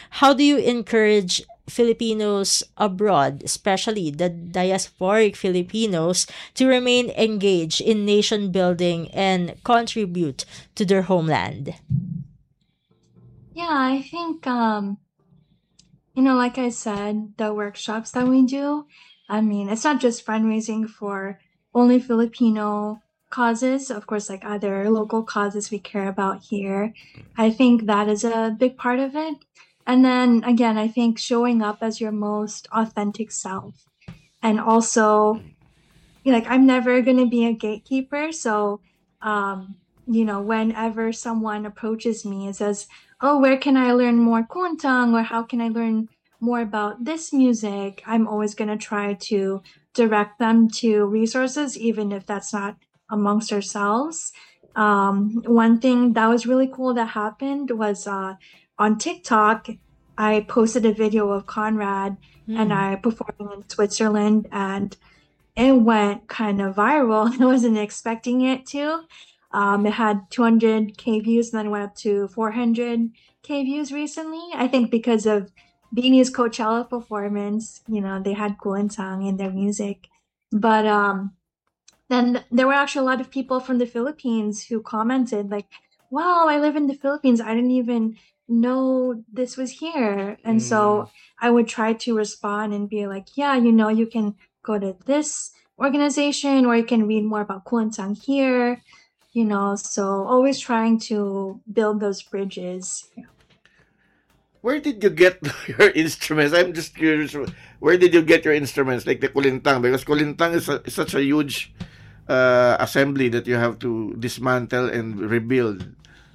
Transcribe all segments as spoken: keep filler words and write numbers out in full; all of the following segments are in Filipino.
how do you encourage Filipinos abroad, especially the diasporic Filipinos, to remain engaged in nation building and contribute to their homeland? Yeah, I think um, you know, like I said, the workshops that we do, I mean, it's not just fundraising for only Filipino causes, of course, like other local causes we care about here. I think that is a big part of it. And then again, I think showing up as your most authentic self. And also, like, I'm never going to be a gatekeeper. So, um, you know, whenever someone approaches me and says, "Oh, where can I learn more Kuntang?" or "How can I learn more about this music?" I'm always going to try to direct them to resources, even if that's not amongst ourselves. Um, one thing that was really cool that happened was uh, on TikTok, I posted a video of Conrad and Hmm. I performing in Switzerland, and it went kind of viral. I wasn't expecting it to. Um, it had two hundred K views and then went up to four hundred K views recently. I think because of Beanie's Coachella performance, you know, they had Kuantang in their music. But um, then there were actually a lot of people from the Philippines who commented, like, "Wow, I live in the Philippines. I didn't even know this was here." And Mm. so I would try to respond and be like, "Yeah, you know, you can go to this organization or you can read more about Kuantang here." You know, so always trying to build those bridges. Where did you get your instruments? I'm just curious. Where did you get your instruments, like the kulintang? Because kulintang is, a, is such a huge uh, assembly that you have to dismantle and rebuild.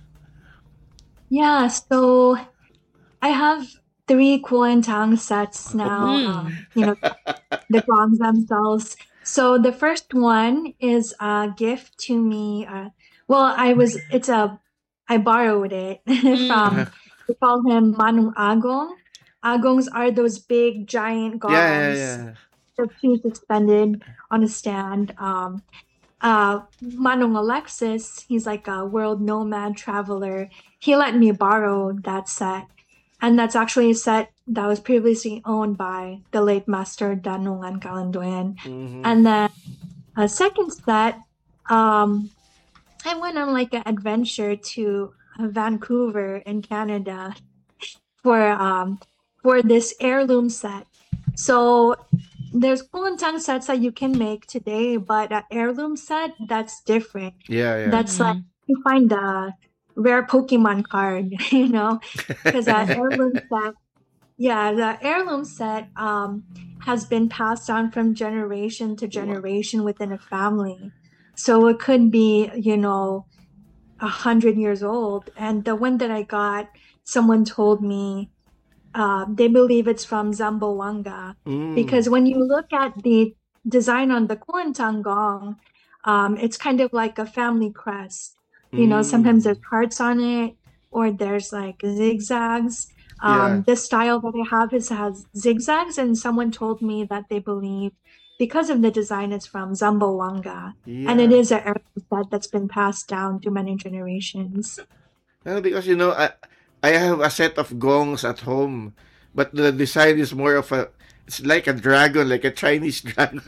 Yeah, so I have three Kuantang sets now. Oh. Hmm. Um, you know, the gongs themselves. So the first one is a gift to me. Uh, well, I was, it's a, I borrowed it Hmm. from, we call him Manung Agong. Agongs are those big giant Yeah, yeah, gongs, yeah. the two suspended on a stand. Um, uh, Manung Alexis, he's like a world nomad traveler. He let me borrow that set. And that's actually a set that was previously owned by the late master Danungan Kalandoyan. Mm-hmm. And then a second set, um, I went on like an adventure to Vancouver in Canada for um for this heirloom set. So there's Kulintang sets that you can make today, but an heirloom set, that's different. Yeah, yeah. That's like Hmm. you find a rare Pokemon card, you know, because that heirloom set, yeah, the heirloom set um has been passed on from generation to Wow. generation within a family. So it could be, you know, a hundred years old. And the one that I got, someone told me uh, they believe it's from Zamboanga Mm. because when you look at the design on the Kuantang gong, um, it's kind of like a family crest. You know, sometimes there's Mm. hearts on it or there's like zigzags. Yeah. Um, the style that I have is has zigzags, and someone told me that they believe because of the design it's from Zamboanga, and it Yeah. is an heirloom set that's been passed down to many generations. Well, because you know, I I have a set of gongs at home, but the design is more of a. It's like a dragon, like a Chinese dragon.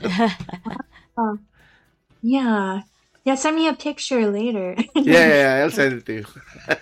Oh, yeah. Yeah, send me a picture later. Yeah, yeah, yeah, I'll send it to you.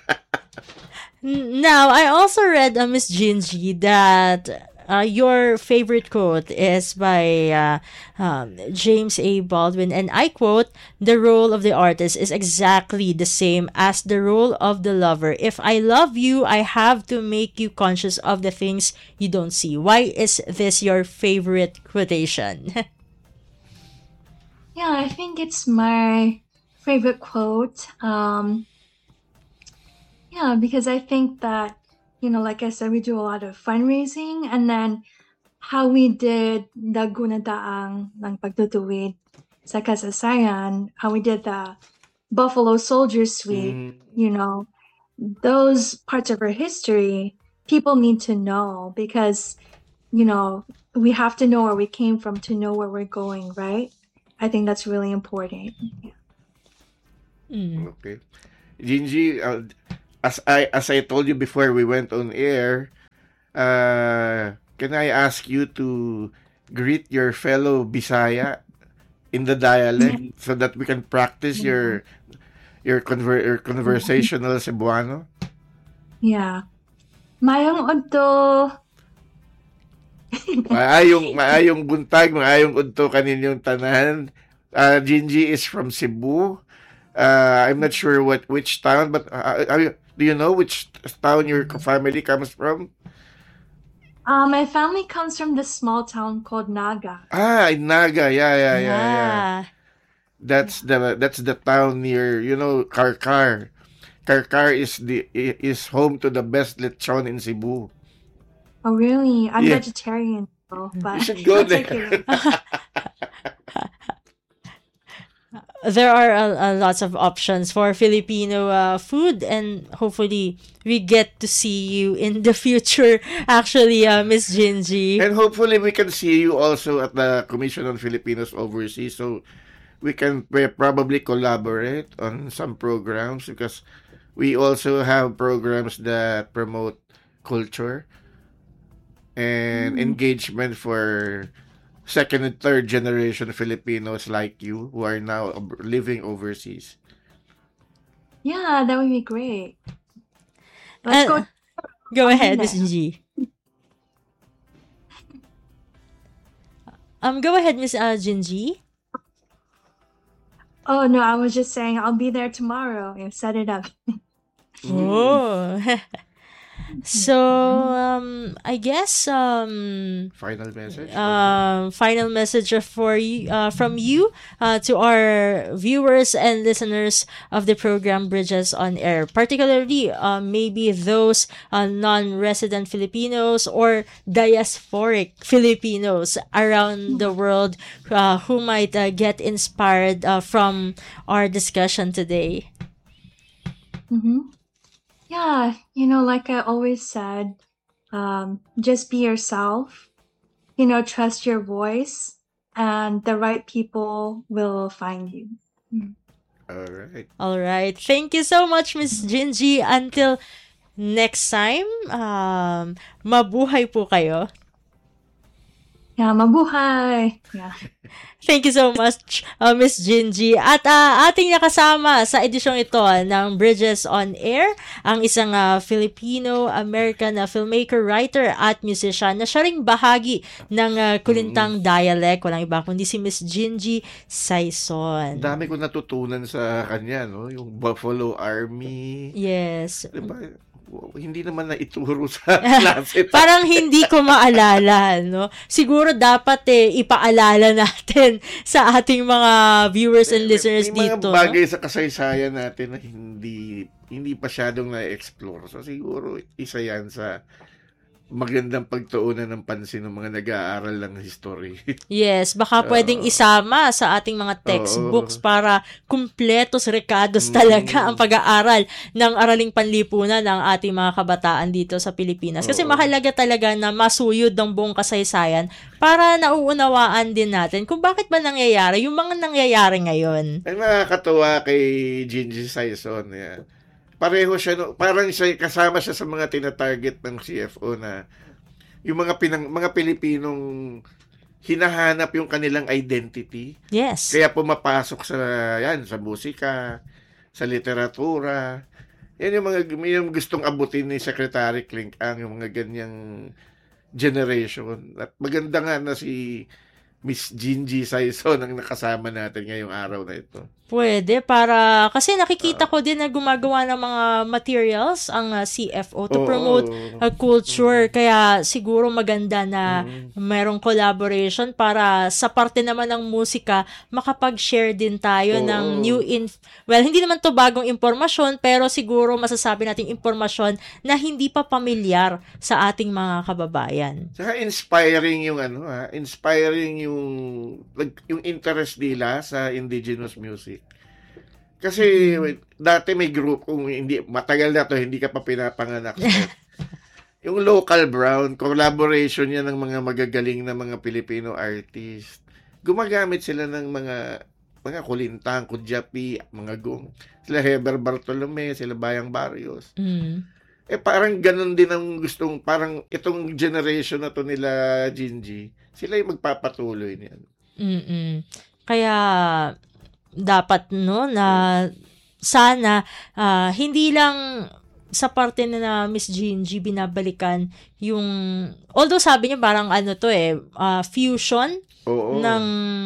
Now, I also read, uh, Miss Gingy, that uh, your favorite quote is by uh, um, James A. Baldwin, and I quote, "The role of the artist is exactly the same as the role of the lover. If I love you, I have to make you conscious of the things you don't see." Why is this your favorite quotation? Yeah, I think it's my favorite quote. Um, yeah, because I think that, you know, like I said, we do a lot of fundraising, and then how we did the gunadaang ng pagtutuwid sa kasasayan, how we did the Buffalo Soldier Suite, Mm. you know, those parts of our history, people need to know because, you know, we have to know where we came from to know where we're going, right? I think that's really important. Mm. Okay. Gingy, uh, as I as I told you before we went on air, Uh, can I ask you to greet your fellow Bisaya in the dialect so that we can practice Yeah. your your conver your conversational Cebuano? Yeah. Mayong udto. Maayong maayong buntag, maayong udto kaninyong tanan. Uh, Gingy is from Cebu. Uh, I'm not sure what which town, but uh, are you, do you know which town your family comes from? Uh, my family comes from this small town called Naga. Ah, in Naga. Yeah, yeah, yeah, yeah. Yeah. That's the that's the town near, you know, Karkar. Karkar is the i- is home to the best lechon in Cebu. Oh, really? I'm Yeah, vegetarian, though, you but should go that's okay. there. There are uh, uh, lots of options for Filipino uh, food, and hopefully we get to see you in the future. Actually, uh, Miss Gingy. And hopefully we can see you also at the Commission on Filipinos Overseas, so we can pre- probably collaborate on some programs because we also have programs that promote culture and Mm, engagement for second and third generation Filipinos like you who are now ob- living overseas. yeah, that would be great. Let's go And go on ahead, Miss there. Gingy. Um, go ahead, Miss uh, Gingy. Oh, no, I was just saying I'll be there tomorrow. Yeah, set it up. Mm, Oh. So, um, I guess um, final message from you. um, final message for you, uh, from you uh, to our viewers and listeners of the program Bridges on Air, particularly uh, maybe those uh, non-resident Filipinos or diasporic Filipinos around the world uh, who might uh, get inspired uh, from our discussion today. Mm-hmm. Yeah, you know, like I always said, um, just be yourself, you know, trust your voice, and the right people will find you. Mm. All right. All right. Thank you so much, Miss Gingy. Until next time, um, mabuhay po kayo. Yeah, mabuhay! Yeah. Thank you so much, uh, Miss Gingy. At uh, ating nakasama sa edisyong ito ng Bridges on Air, ang isang uh, Filipino-American uh, filmmaker, writer, at musician na siya ring bahagi ng uh, Mm. Kulintang Dialect. Walang iba kundi si Miss Gingy Ang Saison. dami ko natutunan sa kanya, no? Yung Buffalo Army, Yes. 'di ba? Wow, hindi naman na ituro sa klase. Parang hindi ko maalala, no? Siguro dapat eh, ipaalala natin sa ating mga viewers and May, may, listeners may mga dito, no? bagay sa kasaysayan natin na hindi hindi pasyadong na-explore. So siguro isa yan sa magandang pagtuunan ng pansin ng mga nag-aaral ng history. Yes, baka pwedeng Oo. isama sa ating mga textbooks Oo. para kumpletos, rekados talaga ang Mm. pag-aaral ng araling panlipunan ng ating mga kabataan dito sa Pilipinas. Kasi Oo. mahalaga talaga na masuyod ng buong kasaysayan para nauunawaan din natin kung bakit ba nangyayari yung mga nangyayari ngayon. Ay nakakatuwa kay Gingy Saison. Yeah. Pareho siya, no, parang siya, kasama siya sa mga tina-target ng C F O na yung mga pinang, mga Pilipinong hinahanap yung kanilang identity. Yes. Kaya pumapasok sa yan, sa musika, sa literatura. Yan yung mga yung gustong abutin ni Secretary Clink ang yung mga ganyang generation. At maganda nga na si Miss Gingy Saison ang nakasama natin ngayong araw na ito. Pwede, para, kasi nakikita Ah. ko din na gumagawa ng mga materials ang uh, C F O to Oo. promote uh, culture. Kaya siguro maganda na Mm. merong collaboration para sa parte naman ng musika, makapag-share din tayo Oo. ng new, inf- well, hindi naman to bagong impormasyon, pero siguro masasabi nating impormasyon na hindi pa pamilyar sa ating mga kababayan. Saka inspiring yung ano ha, inspiring yung like, yung interest nila sa indigenous music. Kasi dati may group kung hindi matagal na to hindi ka pa pinapanganak. So, yung Local Brown, collaboration yan ng mga magagaling na mga Filipino artist. Gumagamit sila ng mga mga kulintang, kudyapi, mga gong. Sila Heber Bartolome, sila Bayang Barrios. Mm. Eh, parang ganun din ang gustong, parang itong generation na to nila, Gingy, sila yung magpapatuloy niyan. Mm. Kaya, dapat, no, na sana, uh, hindi lang sa parte na, na Miss Gingy binabalikan yung, although sabi niya parang ano to eh, uh, fusion Oo. ng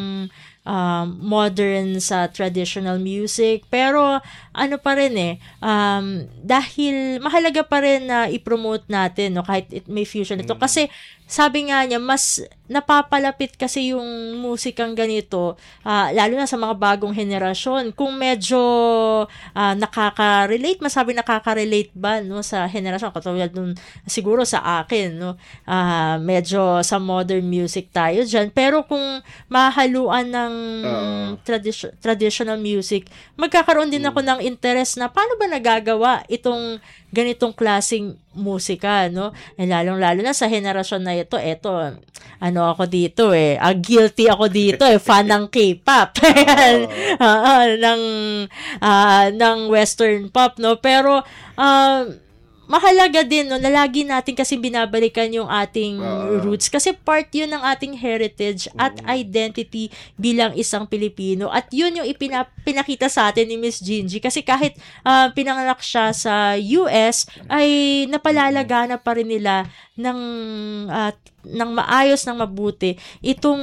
um, modern sa traditional music. Pero, ano pa rin eh, um, dahil mahalaga pa rin na i-promote natin, no, kahit it may fusion ito. Mm. Kasi, sabi nga niya, mas napapalapit kasi yung musikang ganito, uh, lalo na sa mga bagong henerasyon. Kung medyo uh, nakaka-relate, masabi nakaka-relate ba, no, sa henerasyon, katulad nun, siguro sa akin, no, uh, medyo sa modern music tayo dyan. Pero kung mahaluan ng Uh. tradi- traditional music, magkakaroon din ako ng interest na paano ba nagagawa itong ganitong klaseng musika, no? Eh, lalong-lalo na sa henerasyon na ito, eto, ano ako dito eh, ah, guilty ako dito eh, fan ng K-pop, uh, ng, uh, ng Western pop, no? Pero, uh, mahalaga din, no, na lagi natin kasi binabalikan yung ating uh, roots kasi part yun ng ating heritage at uh, identity bilang isang Pilipino at yun yung ipina, pinakita sa atin ni Miss Gingy kasi kahit uh, pinanganak siya sa U S ay napalalagana pa rin nila ng uh, ng maayos, ng mabuti itong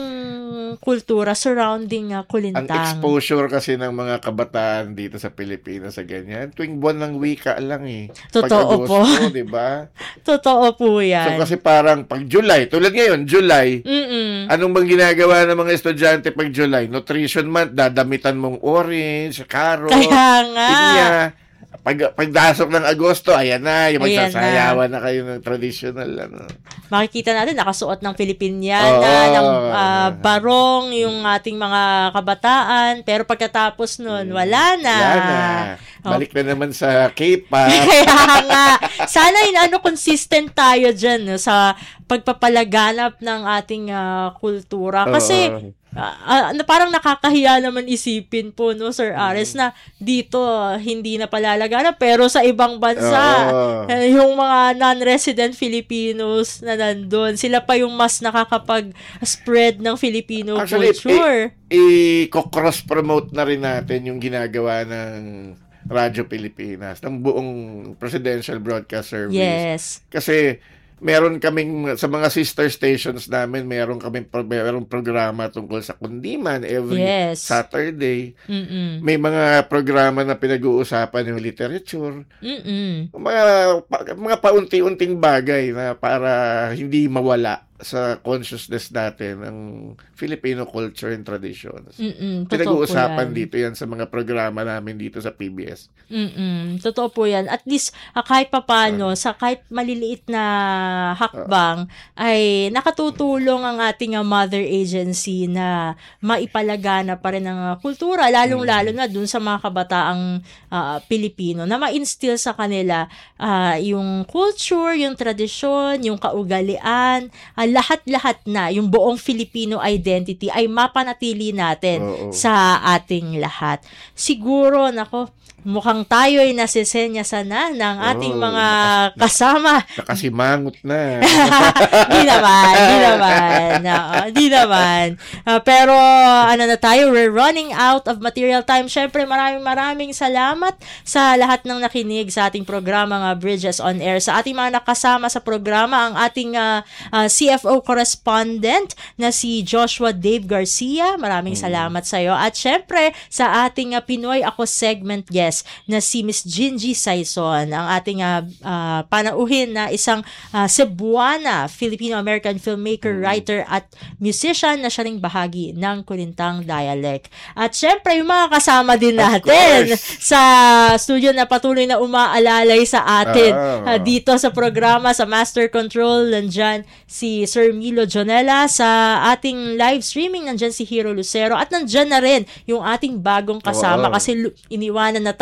kultura surrounding uh, Kulintang. Ang exposure kasi ng mga kabataan dito sa Pilipinas sa ganyan, tuwing buwan ng wika lang eh. Totoo po. Di ba? Totoo po yan. So kasi parang pag July, tulad ngayon, July, Mm-mm. anong bang ginagawa ng mga estudyante pag July? Nutrition month, dadamitan mong orange, carrot, kaya nga. pinya. Pag, pagdasok ng Agosto, ayan na, yung Ayan magsasayawan na. na kayo ng traditional, ano. Makikita natin, nakasuot ng Filipiniana, oh, ng uh, barong, yung ating mga kabataan, pero pagkatapos nun, wala na. Wala na. Balik oh. na naman sa K-pop. Kaya nga. Sana yun, ano, consistent tayo dyan, no, sa pagpapalaganap ng ating uh, kultura. Kasi, oh. Uh, uh, parang nakakahiya naman isipin po, no, Sir Ares, mm. na dito uh, hindi na palalagana pero sa ibang bansa oh. uh, yung mga non-resident Filipinos na nandun, sila pa yung mas nakakapag-spread ng Filipino Actually, culture. I-cross-promote na rin natin yung ginagawa ng Radyo Pilipinas, ng buong Presidential Broadcast Service. Yes. Kasi meron kaming, sa mga sister stations namin, meron kaming meron programa tungkol sa kundiman every yes. Saturday. Mm-mm. May mga programa na pinag-uusapan yung literature. Mm-mm. Mga, pa, mga paunti-unting bagay na para hindi mawala sa consciousness natin ng Filipino culture and traditions. Mm-mm. Pinag-uusapan yan. Dito yan sa mga programa namin dito sa P B S. Mm-mm. Totoo po yan. At least, uh, kahit papano, uh, sa kahit maliliit na hakbang, uh, ay nakatutulong ang ating uh, mother agency na maipalagana pa rin ang uh, kultura, lalong-lalo na dun sa mga kabataang uh, Pilipino, na ma-instill sa kanila uh, yung culture, yung tradisyon, yung kaugalian, uh, lahat-lahat na, yung buong Filipino identity ay mapanatili natin oh, oh. sa ating lahat. Siguro, nako, mukhang tayo ay nasisenyasan na ng ating oh, mga kasama. Nakasimangot na. Di naman, di naman. No, di naman. Uh, pero, ano na tayo, we're running out of material time. Siyempre, maraming maraming salamat sa lahat ng nakinig sa ating programa nga Bridges on Air. Sa ating mga nakasama sa programa, ang ating uh, uh, C F O correspondent na si Joshua Dave Garcia. Maraming hmm. salamat sa iyo. At siyempre, sa ating uh, Pinoy Ako segment guest na si Miss Gingy Saison, ang ating uh, uh, panauhin na isang uh, Cebuana, Filipino-American filmmaker, mm. writer at musician na siya ring bahagi ng Kulintang dialect. At syempre, yung mga kasama din natin sa studio na patuloy na umaalalay sa atin oh. uh, dito sa programa, sa Master Control, nandyan si Sir Milo Jonella, sa ating live streaming, nandyan si Hero Lucero, at nandyan na rin yung ating bagong kasama oh. kasi iniwanan na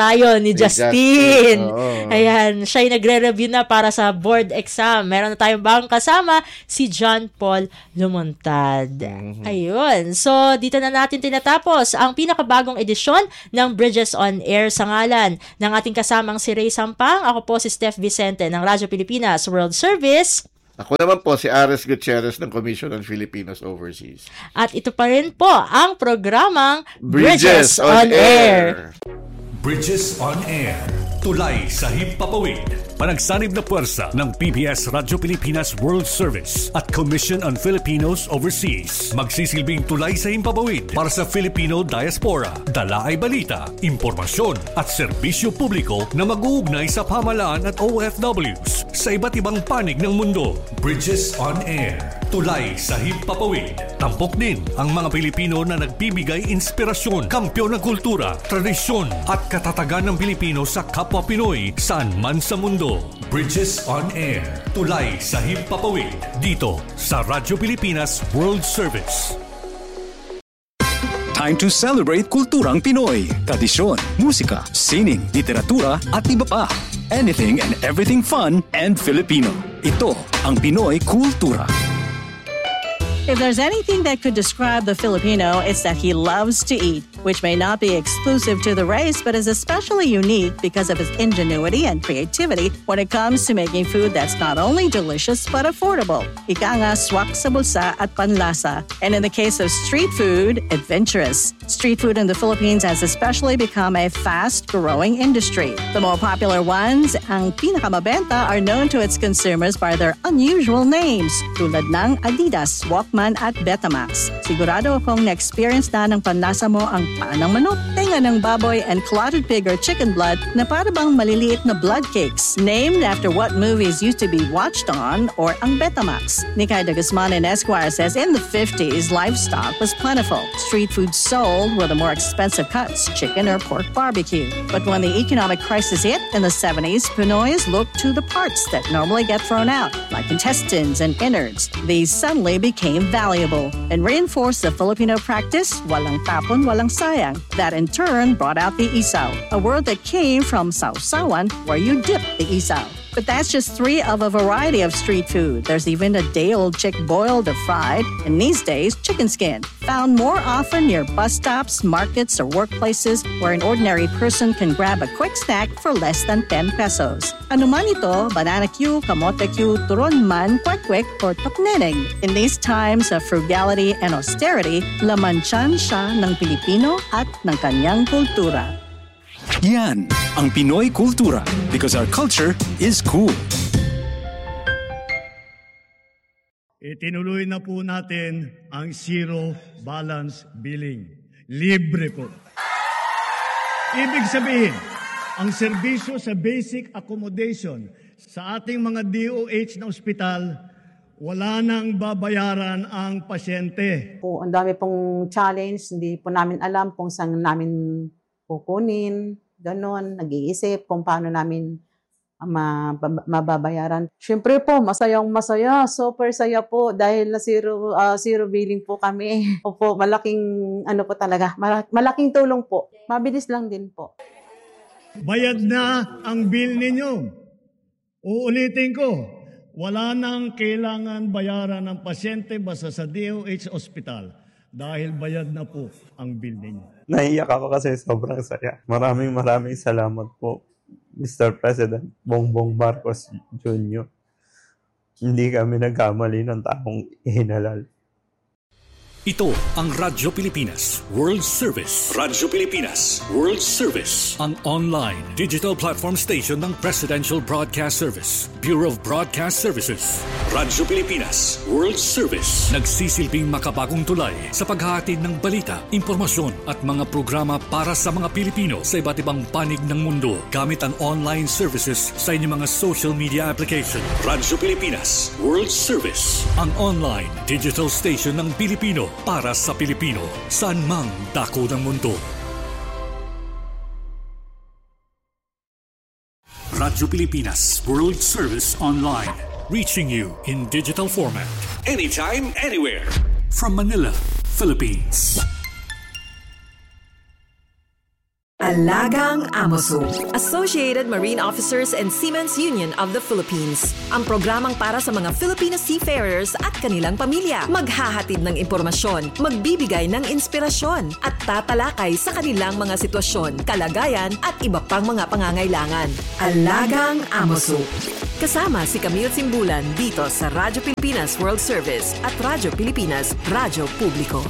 tayo ni Ni Justin. Justin, oo. Ayan, siya'y nagre-review na para sa board exam. Meron na tayong bagong kasama, si John Paul Lumuntad. Mhm. Ayun. So, dito na natin tinatapos ang pinakabagong edisyon ng Bridges on Air sa ngalan ng ating kasamang si Ray Sampang. Ako po si Steph Vicente ng Radyo Pilipinas World Service. Ako naman po si Ares Gutierrez ng Commission on Filipinos Overseas. At ito pa rin po ang programang Bridges on Air. Bridges on Air. Tulay sa himpapawid. Panagsanib na puwersa ng P B S Radyo Pilipinas World Service at Commission on Filipinos Overseas. Magsisilbing tulay sa himpapawid para sa Filipino diaspora. Dala ay balita, impormasyon at serbisyo publiko na mag-uugnay sa pamahalaan at O F Ws sa iba't ibang panig ng mundo. Bridges on Air. Tulay sa himpapawid. Tampok din ang mga Pilipino na nagbibigay inspirasyon, kampyon ng kultura, tradisyon at katatagan ng Pilipino sa kapwa Pinoy saan man sa mundo. Bridges on Air. Tulay sa himpapawid. Dito sa Radyo Pilipinas World Service. Time to celebrate kulturang Pinoy. Tradisyon, musika, sining, literatura at iba pa. Anything and everything fun and Filipino. Ito ang Pinoy Kultura. If there's anything that could describe the Filipino, it's that he loves to eat, which may not be exclusive to the race, but is especially unique because of his ingenuity and creativity when it comes to making food that's not only delicious but affordable. Ika nga, swak sa bulsa at panlasa. And in the case of street food, adventurous. Street food in the Philippines has especially become a fast-growing industry. The more popular ones, ang pinakamabenta, are known to its consumers by their unusual names, tulad ng Adidas, Walkman at Betamax. Sigurado akong na-experience na ng panlasa mo ang paa ng manok, tenga ng baboy, and clotted pig or chicken blood na para bang maliliit na blood cakes, named after what movies used to be watched on, or ang Betamax. Nikay de Guzman in Esquire says in the fifties, livestock was plentiful. Street food sold were the more expensive cuts, chicken or pork barbecue. But when the economic crisis hit in the seventies, Pinoys looked to the parts that normally get thrown out, like intestines and innards. These suddenly became valuable and reinforced the Filipino practice, walang tapon, walang sayang. That in turn brought out the isaw, a word that came from sausawan, where you dip the isaw. But that's just three of a variety of street food. There's even a day-old chick boiled or fried, and these days, chicken skin, found more often near bus stops, markets, or workplaces where an ordinary person can grab a quick snack for less than ten pesos. Ano man ito, banana Q, kamote Q, turon man, kwek-kwek, or tokneneng. In these times of frugality and austerity, laman tiyan siya ng Pilipino at ng kanyang kultura. Yan ang Pinoy Kultura because our culture is cool. Itinuloy na po natin ang zero balance billing. Libre po. Ibig sabihin, ang serbisyo sa basic accommodation sa ating mga D O H na ospital, wala nang babayaran ang pasyente. Po, ang dami pong challenge, hindi po namin alam kung saan namin kukunin, ganon, nag-iisip kung paano namin mabab- mababayaran. Siyempre po, masayang masaya, super saya po dahil na zero, uh, zero billing po kami. Opo, malaking, ano po talaga, malaking tulong po. Mabilis lang din po. Bayad na ang bill ninyo. Uulitin ko, wala nang kailangan bayaran ng pasyente basta sa D O H Hospital dahil bayad na po ang bill ninyo. Naiiyak ako kasi sobrang saya. Maraming maraming salamat po, Mister President Bongbong Marcos Junior Hindi kami nagkamali ng taong ihinalal. Ito ang Radyo Pilipinas World Service. Radyo Pilipinas World Service. Ang online digital platform station ng Presidential Broadcast Service, Bureau of Broadcast Services. Radyo Pilipinas World Service. Nagsisilbing makabagong tulay sa paghahatid ng balita, impormasyon at mga programa para sa mga Pilipino sa iba't ibang panig ng mundo gamit ang online services sa inyong mga social media application. Radyo Pilipinas World Service. Ang online digital station ng Pilipino para sa Pilipino, saan mang dako ng mundo. Radyo Pilipinas World Service Online, reaching you in digital format, anytime, anywhere, from Manila, Philippines. Alagang Amoso, Associated Marine Officers and Seamen's Union of the Philippines. Ang programang para sa mga Filipino seafarers at kanilang pamilya. Maghahatid ng impormasyon, magbibigay ng inspirasyon, at tatalakay sa kanilang mga sitwasyon, kalagayan at iba pang mga pangangailangan. Alagang Amoso. Kasama si Camille Simbulan dito sa Radyo Pilipinas World Service at Radyo Pilipinas Radyo Publiko.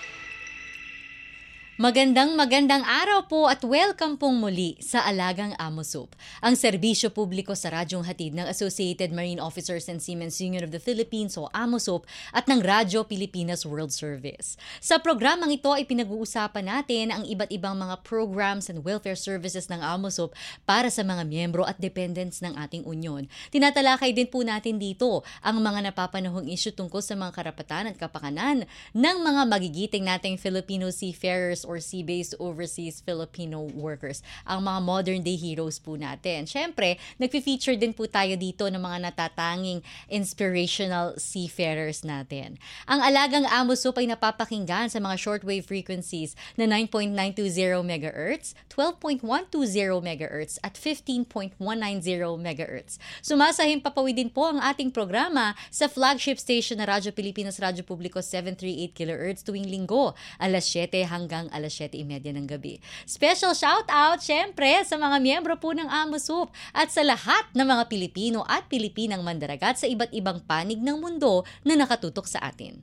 Magandang magandang araw po at welcome pong muli sa Alagang Amosop, ang serbisyo publiko sa radyong hatid ng Associated Marine Officers and Seamen's Union of the Philippines o Amosop at ng Radyo Pilipinas World Service. Sa programang ito ay pinag-uusapan natin ang iba't ibang mga programs and welfare services ng Amosop para sa mga miyembro at dependents ng ating unyon. Tinatalakay din po natin dito ang mga napapanahong issue tungkol sa mga karapatan at kapakanan ng mga magigiting nating Filipino seafarers or sea-based overseas Filipino workers, ang mga modern-day heroes po natin. Siyempre, nagfi-feature din po tayo dito ng mga natatanging inspirational seafarers natin. Ang Alagang Amosop ay napapakinggan sa mga shortwave frequencies na nine point nine two zero megahertz, twelve point one two zero megahertz at fifteen point one nine zero megahertz. Sumasahim papawid din po ang ating programa sa flagship station na Radyo Pilipinas Radyo Publiko seven thirty-eight kilohertz tuwing linggo, alas siyete hanggang alas siyete thirty ng gabi. Special shout out syempre sa mga miyembro po ng Amosop at sa lahat ng mga Pilipino at Pilipinang mandaragat sa iba't ibang panig ng mundo na nakatutok sa atin.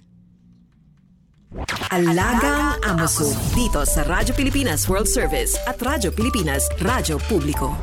Alagang Amosop dito sa Radyo Pilipinas World Service at Radyo Pilipinas Radyo Publiko.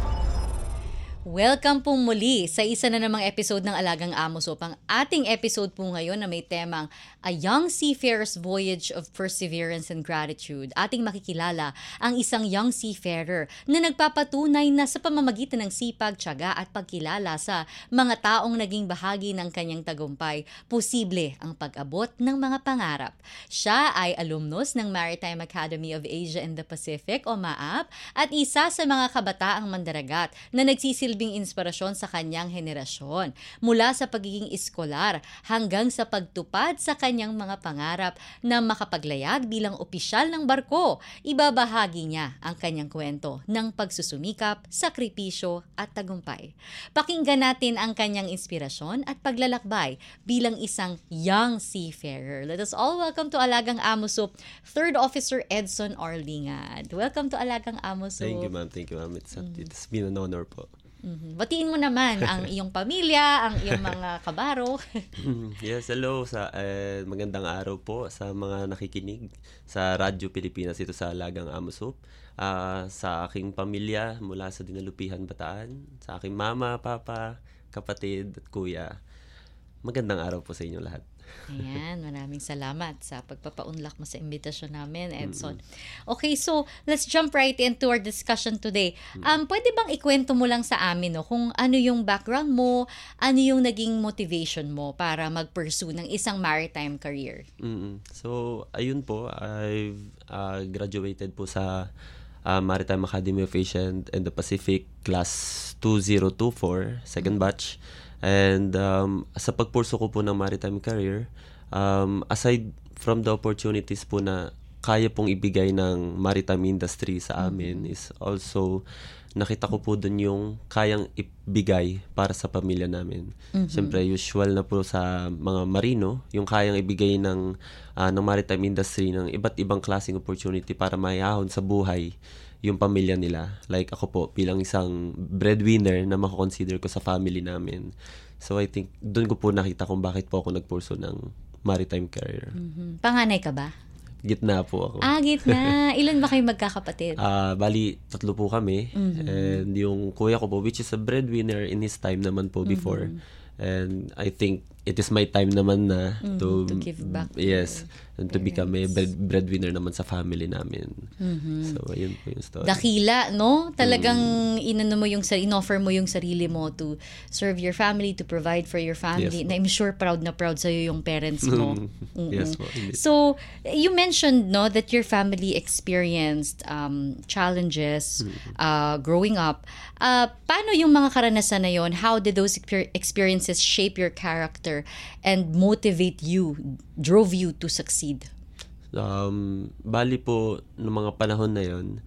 Welcome po muli sa isa na namang episode ng Alagang Amosop. Ang ating episode po ngayon na may temang A Young Seafarer's Voyage of Perseverance and Gratitude. Ating makikilala ang isang young seafarer na nagpapatunay na sa pamamagitan ng sipag, tiyaga at pagkilala sa mga taong naging bahagi ng kanyang tagumpay, posible ang pag-abot ng mga pangarap. Siya ay alumnus ng Maritime Academy of Asia and the Pacific o MAAP at isa sa mga kabataang mandaragat na nagsisilbing inspirasyon sa kanyang henerasyon. Mula sa pagiging iskolar hanggang sa pagtupad sa kanyang mga pangarap na makapaglayag bilang opisyal ng barko, ibabahagi niya ang kanyang kwento ng pagsusumikap, sakripisyo at tagumpay. Pakinggan natin ang kanyang inspirasyon at paglalakbay bilang isang young seafarer. Let us all welcome to Alagang Amosop, Third Officer Edson Arlingad. Welcome to Alagang Amosop. Thank you, ma'am. Thank you, ma'am. It's, mm-hmm. it's been an honor po. Mm-hmm. Batiin mo naman ang iyong pamilya, ang iyong mga kabaro. Yes, hello. Sa, uh, magandang araw po sa mga nakikinig sa Radyo Pilipinas ito sa Alagang Amosop. Uh, sa aking pamilya mula sa Dinalupihan, Bataan, sa aking mama, papa, kapatid at kuya. Magandang araw po sa inyo lahat. Ayan, maraming salamat sa pagpapaunlak mo sa imbitasyon namin, Edson. Okay, so let's jump right into our discussion today. Um, pwede bang ikwento mo lang sa amin no, kung ano yung background mo, ano yung naging motivation mo para mag-pursue ng isang maritime career? Mm-hmm. So, ayun po, I've uh, graduated po sa uh, Maritime Academy of Asia and the Pacific Class two thousand twenty-four, second batch. And um, sa pagpurso ko po ng maritime career, um, aside from the opportunities po na kaya pong ibigay ng maritime industry sa amin, mm-hmm. is also nakita ko po dun yung kayang ibigay para sa pamilya namin. Mm-hmm. Siyempre, usual na po sa mga marino, yung kayang ibigay ng, uh, ng maritime industry ng iba't ibang klaseng opportunity para mayahon sa buhay yung pamilya nila. Like ako po, bilang isang breadwinner na makakonsider ko sa family namin. So I think, doon ko po nakita kung bakit po ako nagpurso ng maritime career. Mm-hmm. Panganay ka ba? Gitna po ako. Ah, gitna. Ilan ba kayo magkakapatid? Ah, uh, bali, tatlo po kami. Mm-hmm. And yung kuya ko po, which is a breadwinner in his time naman po before. Mm-hmm. And I think it is my time naman na mm-hmm. to, to give back. Yes. And to become a bread, breadwinner naman sa family namin. Mm-hmm. So, ayun po yung story. Dakila, no? Talagang mm. inano mo yung, in-offer mo yung sarili mo to serve your family, to provide for your family. Yes, na I'm sure proud na proud sa'yo yung parents mo. Mm-hmm. Yes po. So, you mentioned, no, that your family experienced um, challenges mm-hmm. uh, growing up. Uh, paano yung mga karanasan na yon? How did those experiences shape your character and motivate you, drove you to succeed? Um, bali po, noong mga panahon na yon,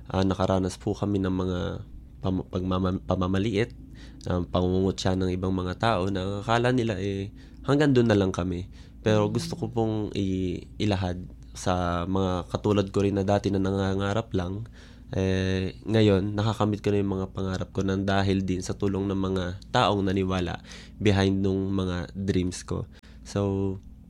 uh, nakaranas po kami ng mga pam- pagmama- pamamaliit, um, pangungutya ng ibang mga tao na akala nila eh hanggang doon na lang kami. Pero gusto ko pong i- ilahad sa mga katulad ko rin na dati na nangangarap lang, eh, ngayon nakakamit ko na yung mga pangarap ko nang dahil din sa tulong ng mga taong naniwala behind nung mga dreams ko. So,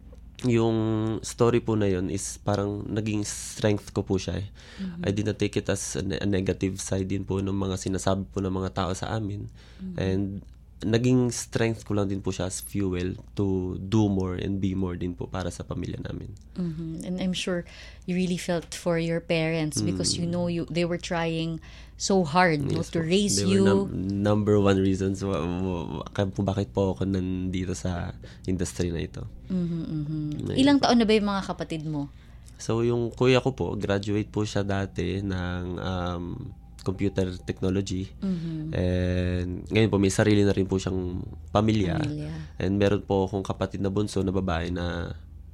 yung story po na yun is parang naging strength ko po siya eh. Mm-hmm. I did not take it as a, ne- a negative side din po ng mga sinasabi po ng mga tao sa amin. Mm-hmm. And naging strength ko lang din po siya as fuel to do more and be more din po para sa pamilya namin. Mm-hmm. And I'm sure you really felt for your parents mm. because you know you they were trying so hard no, yes, to po. raise They you. were num- number one reasons w- w- w- bakit po ako nandito sa industry na ito. Mm-hmm, mm-hmm. Ilang taon na ba yung mga kapatid mo? So yung kuya ko po, graduate po siya dati ng um, computer technology. Mm-hmm. And ngayon po may sarili na rin po siyang pamilya. pamilya. And meron po akong kapatid na bunso na babae na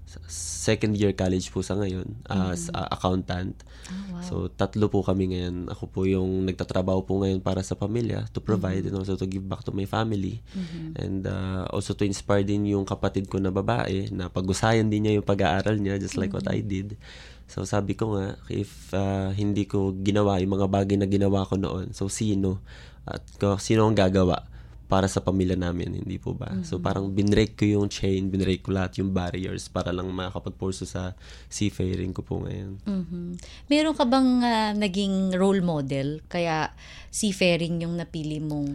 second year college po sa ngayon as mm-hmm. uh, accountant. Oh, wow. So tatlo po kami ngayon. Ako po yung nagtatrabaho po ngayon para sa pamilya to provide mm-hmm. and also to give back to my family. Mm-hmm. And uh, also to inspire din yung kapatid ko na babae na pag-usayan din niya yung pag-aaral niya just like mm-hmm. what I did. So sabi ko nga, if uh, hindi ko ginawa yung mga bagay na ginawa ko noon, so sino? At uh, sino ang gagawa para sa pamilya namin, hindi po ba? Mm-hmm. So parang binrake ko yung chain, binrake ko lahat yung barriers para lang makakapag-pursue sa seafaring ko po ngayon. Mm-hmm. Meron ka bang uh, naging role model? Kaya seafaring yung napili mong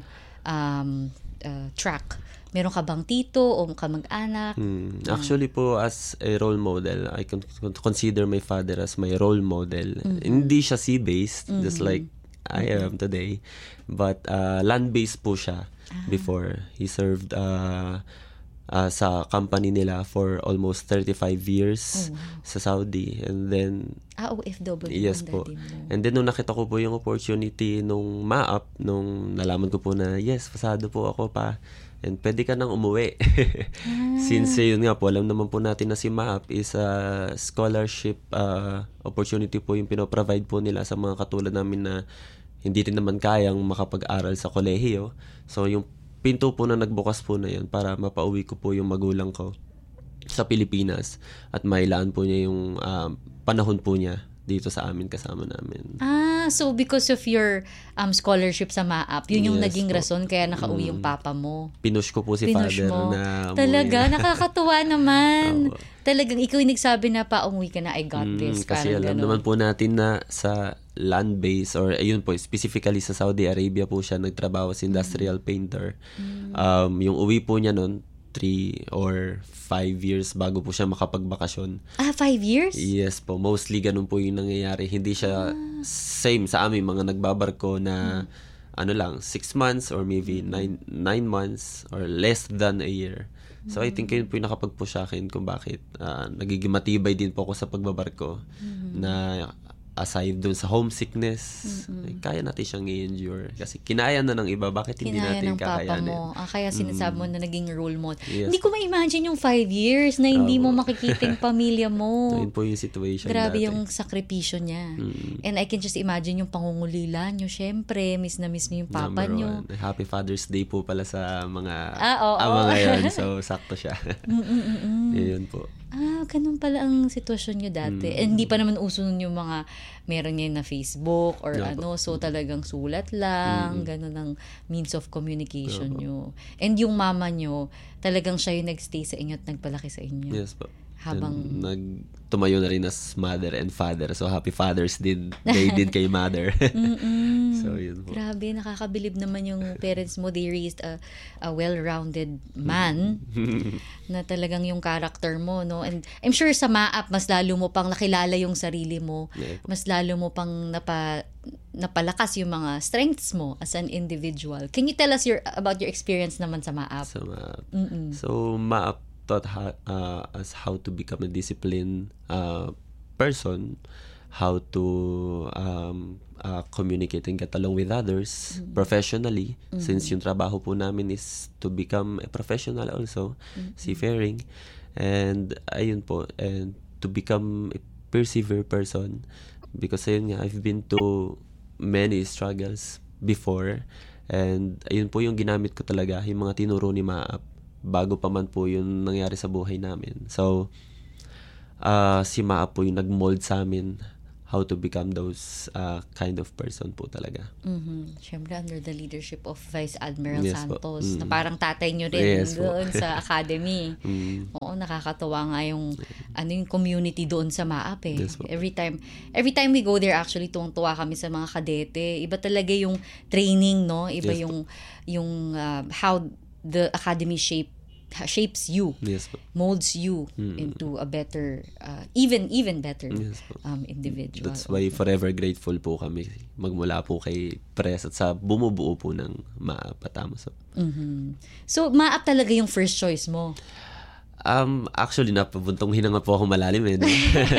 um, uh, track? Meron ka bang tito o kamag-anak? Hmm. Actually po, as a role model, I can consider my father as my role model. Mm-hmm. Hindi siya sea-based, mm-hmm. just like I am today. But uh, land-based po siya ah. before. He served uh, uh, sa company nila for almost thirty-five years oh, wow. sa Saudi. And then... Ah, O F W. Yes po. Mo. And then, nung nakita ko po yung opportunity nung M A P, nung nalaman ko po na, yes, pasado po ako pa. And pwede ka nang umuwi. ah. Since yun nga po, alam naman po natin na si M A P is a scholarship uh, opportunity po yung pinoprovide po nila sa mga katulad namin na hindi rin naman kayang makapag-aral sa kolehiyo. So yung pinto po na nagbukas po na yun para mapauwi ko po yung magulang ko sa Pilipinas at mailaan po niya yung uh, panahon po niya dito sa amin kasama namin. Ah, so because of your um scholarship sa M A P, yun yung yes, naging po. rason kaya nakauwi mm. yung papa mo. Pinush ko po si Pinush father mo. na talaga, nakakatuwa naman. Oh. Talagang ikaw yung nagsabi na pa, umuwi ka na, I got mm, this. Kasi alam ganun. Naman po natin na sa land base or ayun po, specifically sa Saudi Arabia po siya nagtrabaho as industrial mm. painter. Mm. Um, yung uwi po niya nun, three or five years bago po siya makapagbakasyon. Ah, five years? Yes po. Mostly ganun po yung nangyayari. Hindi siya ah. same sa amin, mga nagbabarko na hmm. ano lang, six months or maybe nine, nine months or less than a year. So, hmm. I think yun po yung nakapag-push sa akin kung bakit uh, nagiging matibay din po ako sa pagbabarko hmm. na aside dun sa homesickness, mm-hmm. kaya natin siyang i-endure. Kasi kinaya na ng iba, bakit hindi kinaya natin ng kakayanin? Papa mo. Ah, kaya sinasabi mm. mo na naging role model. Yes. Hindi ko ma-imagine yung five years na hindi oh. mo makikita yung pamilya mo. So, yun po yung situation. Grabe dati. yung sakripisyo niya. Mm. And I can just imagine yung pangungulila nyo. Syempre, miss na miss nyo yung papa Number nyo. One. Happy Father's Day po pala sa mga ah, oh, ama oh. ngayon. So, sakto siya. Yun po. Ah, ganun pala ang sitwasyon nyo dati. Mm. And hindi pa naman uso nun yung mga meron niya na Facebook or yeah, ano. So, talagang sulat lang. Mm. Ganun ang means of communication yeah, nyo. And yung mama nyo, talagang siya yung nagstay sa inyo at nagpalaki sa inyo. Yes po. Habang... Nag, tumayo na rin as mother and father. So, happy fathers din. They did kay mother. So, yun po. Grabe, nakakabilib naman yung parents mo. They raised a, a well-rounded man na talagang yung character mo, no? And I'm sure sa M A P, mas lalo mo pang nakilala yung sarili mo. Yeah. Mas lalo mo pang napa, napalakas yung mga strengths mo as an individual. Can you tell us your about your experience naman sa M A P? Sa M A P. Mm-mm. So, M A P taught how, uh, us how to become a disciplined uh, person, how to um, uh, communicate and get along with others mm-hmm. professionally, mm-hmm. since yung trabaho po namin is to become a professional also, mm-hmm. seafaring, and ayun po, and to become a persevere person, because ayun nga, I've been to many struggles before. And ayun po yung ginamit ko talaga, yung mga tinuro ni Maap bago pa man po yung nangyari sa buhay namin. So, uh, si Maap po yung nag-mold sa amin how to become those uh, kind of person po talaga. Mm-hmm. Siyempre, under the leadership of Vice Admiral Yes, Santos, mm. na parang tatay nyo rin Yes, doon sa academy. Mm. Oo, nakakatawa nga yung, ano yung community doon sa Maap eh. Yes, every time, every time we go there, actually, tuwang-tuwa kami sa mga kadete. Iba talaga yung training, no? Iba Yes, yung, yung uh, how the academy shape shapes you, Yes, po. molds you Mm. into a better, uh, even even better Yes, po. um, individual. That's why forever grateful po kami magmula po kay Pres at sa bumubuo po ng Maap at Amosop. Mhm. So, Maap talaga yung first choice mo? Um, actually, napabuntong hinanga po ako malalim eh. No?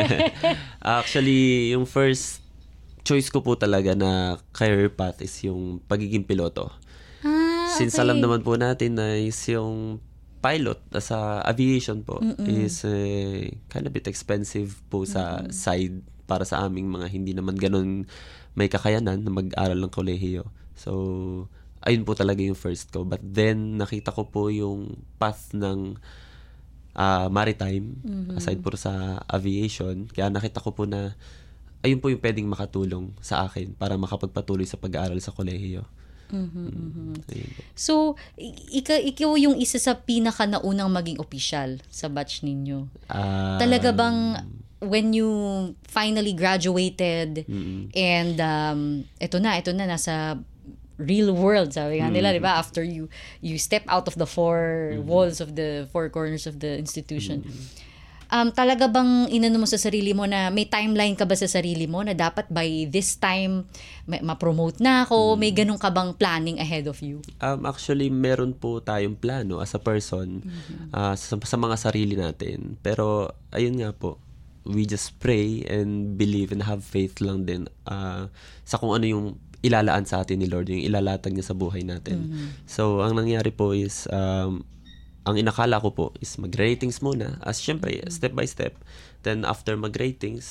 Actually, yung first choice ko po talaga na career path is yung pagiging piloto. Ah, Since okay. alam naman po natin na is yung pilot uh, sa aviation po Mm-mm. is uh, kind of bit expensive po sa Mm-mm. side para sa aming mga hindi naman ganun may kakayanan na mag-aral ng kolehiyo. So, ayun po talaga yung first ko. But then, nakita ko po yung path ng uh, maritime, Mhm. aside po sa aviation. Kaya nakita ko po na ayun po yung pwedeng makatulong sa akin para makapagpatuloy sa pag-aaral sa kolehiyo. Mhm, mhm. Ayun po. So, i- ikaw, ikaw yung isa sa pinaka naunang maging opisyal sa batch ninyo. Ah, Talaga bang when you finally graduated Mm-mm. and um, eto na, eto na, nasa real world, sabi nga nila, Mm. di ba? After you you step out of the four walls of the four corners of the institution. Um, talaga bang inano mo sa sarili mo na may timeline ka ba sa sarili mo na dapat by this time ma- ma-promote na ako? May ganun ka bang planning ahead of you? Um, actually, meron po tayong plano as a person uh, sa, sa mga sarili natin. Pero, ayun nga po, we just pray and believe and have faith lang din uh, sa kung ano yung ilalaan sa atin ni Lord, yung ilalatag niya sa buhay natin. Mhm. So, ang nangyari po is, um, ang inakala ko po is mag-ratings muna. As syempre, step by step. Then, after mag-ratings,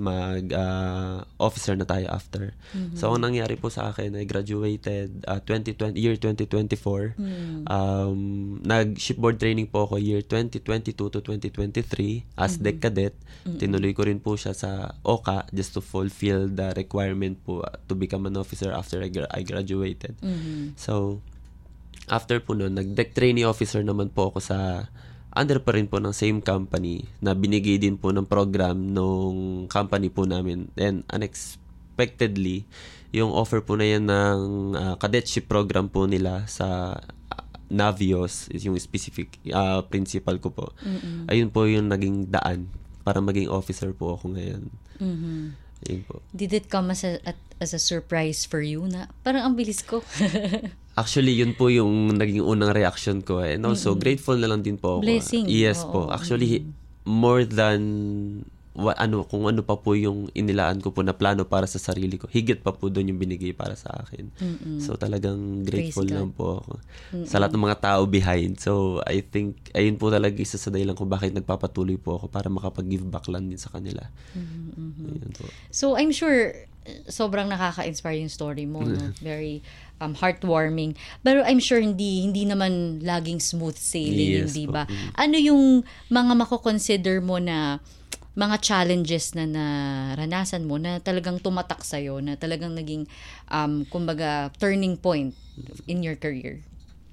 mag-officer na tayo after. Mhm. So, ang nangyari po sa akin, I graduated uh, twenty twenty, year twenty twenty-four. Mm. Um, nag-shipboard training po ako year twenty twenty-two to twenty twenty-three as Mhm. deck cadet. Mhm. Tinuloy ko rin po siya sa O C A just to fulfill the requirement po uh, to become an officer after I, gra- I graduated. Mhm. So, after po nun, nag-deck trainee officer naman po ako sa under pa rin po ng same company na binigay din po ng program nung company po namin. And unexpectedly, yung offer po na yan ng uh, cadetship program po nila sa uh, Navios, is yung specific uh, principal ko po. Mm-mm. Ayun po yung naging daan para maging officer po ako ngayon. Mhm. Ayun po. Did it come as a, at, as a surprise for you na parang ang bilis ko? Actually, yun po yung naging unang reaction ko. And also, Mm-mm. grateful na lang din po ako. Blessing. Yes Oo. po. Actually, more than wa, ano, kung ano pa po yung inilaan ko po na plano para sa sarili ko. Higit pa po doon yung binigay para sa akin. Mm-mm. So, talagang grateful Praise God. lang po ako. Mm-mm. Sa lahat ng mga tao behind. So, I think, ayun po talaga isa sa dahilan kung bakit nagpapatuloy po ako para makapag-give back lang din sa kanila. Mhm, mhm. Ayun po. So, I'm sure sobrang nakaka-inspire yung story mo, no? Very um, heartwarming. Pero I'm sure hindi hindi naman laging smooth sailing, Yes hindi po. ba? Mm. Ano yung mga mako-consider mo na mga challenges na naranasan mo na talagang tumatak sa'yo, na talagang naging, um, kumbaga, turning point in your career?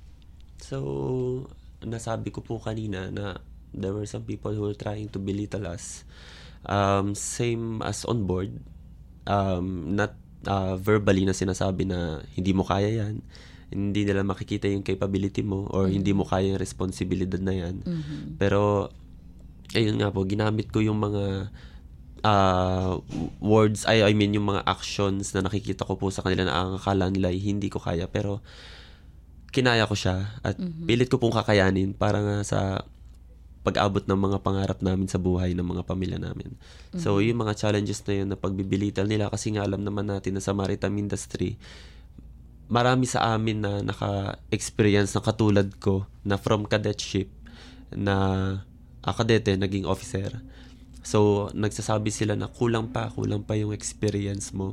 So, nasabi ko po kanina na there were some people who were trying to belittle us. Um, same as on board. Um, not uh, verbally na sinasabi na hindi mo kaya yan. Hindi nila makikita yung capability mo or hindi mo kaya yung responsibilidad na yan. Mhm. Pero, ayun nga po, ginamit ko yung mga uh, words, I, I mean yung mga actions na nakikita ko po sa kanila na ang akala nila ay hindi ko kaya. Pero, kinaya ko siya at Mhm. pilit ko pong kakayanin para nga sa pag-abot ng mga pangarap namin sa buhay ng mga pamilya namin. So, Mhm. yung mga challenges na yun na pagbibilital nila kasi nga alam naman natin na sa maritime industry, marami sa amin na naka-experience na katulad ko na from cadetship na uh, kadete, naging officer. So, nagsasabi sila na kulang pa, kulang pa yung experience mo.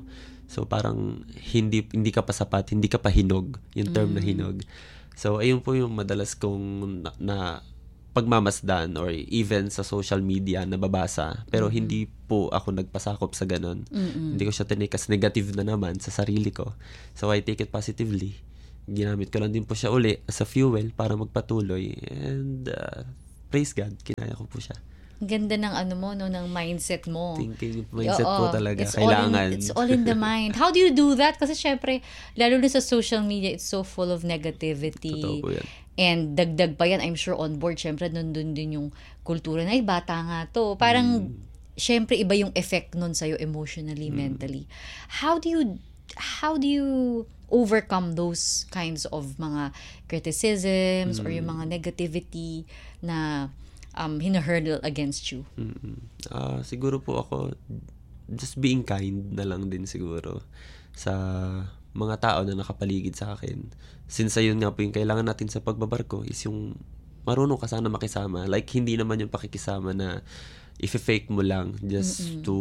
So parang hindi hindi ka pa sapat, hindi ka pa hinog, yung term mm. na hinog. So ayun po yung madalas kong na, na pagmamasdan or even sa social media nababasa pero mm-hmm. hindi po ako nagpasakop sa ganun. Mm-hmm. Hindi ko siya tinake as negative na naman sa sarili ko. So I take it positively. Ginamit ko lang din po siya uli as a fuel para magpatuloy and uh, praise God, kinaya ko po siya. Ganda ng ano mo, no, ng mindset mo. Thinking mindset Oo, po talaga. it's Kailangan. All in, it's all in the mind. How do you do that? Kasi syempre, lalo na sa social media, it's so full of negativity. Totoo po yan. And dagdag pa yan, I'm sure on board, syempre, nandun din yung kultura na, ay, bata nga to. Parang, mm. syempre, iba yung effect nun sa'yo emotionally, mm. mentally. How do you, how do you overcome those kinds of mga criticisms mm. or yung mga negativity na um, hina-hurdle against you? Mm-hmm. Uh, siguro po ako, just being kind na lang din siguro sa mga tao na nakapaligid sa akin. Since ayun nga po yung kailangan natin sa pagbabarko is yung marunong ka sana makisama. Like, hindi naman yung pakikisama na if-fake mo lang just Mm-mm. to